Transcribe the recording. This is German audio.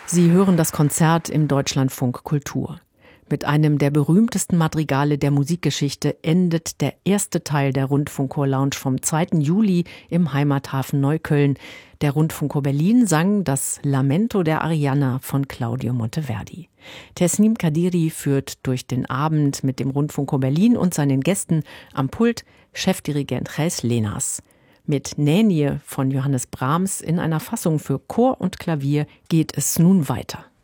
Sie hören das Konzert im Deutschlandfunk Kultur. Mit einem der berühmtesten Madrigale der Musikgeschichte endet der erste Teil der Rundfunkchor-Lounge vom 2. Juli im Heimathafen Neukölln. Der Rundfunkchor Berlin sang das Lamento der Arianna von Claudio Monteverdi. Tesnim Kadiri führt durch den Abend mit dem Rundfunkchor Berlin und seinen Gästen am Pult Chefdirigent Gijs Lenas. Mit Nänie von Johannes Brahms in einer Fassung für Chor und Klavier geht es nun weiter.